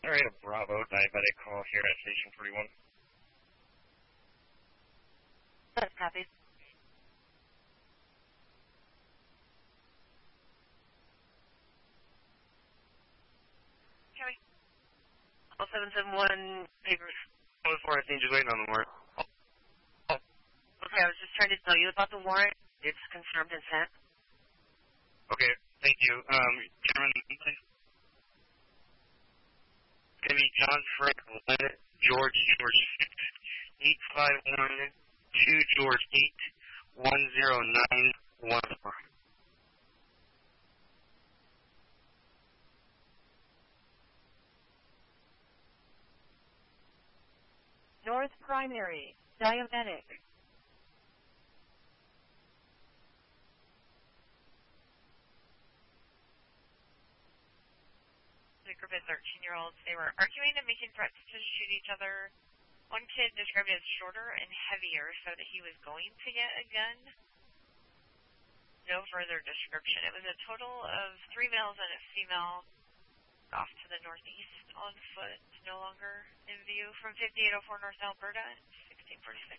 Alright, a Bravo diabetic call here at Station 41. That's copied. County. 0771 papers. 104, I think just waiting on the warrant. Okay, I was just trying to tell you about the warrant. It's confirmed and sent. Okay, thank you. Cameron, please. It's going to be John Frank, Leonard, George 851 2 George 81091. North Primary, diabetic. A group of 13-year-olds. They were arguing and making threats to shoot each other. One kid described it as shorter and heavier, so that he was going to get a gun. No further description. It was a total of 3 males and a female off to the northeast on foot, no longer in view from 5804 North Alberta, 1646.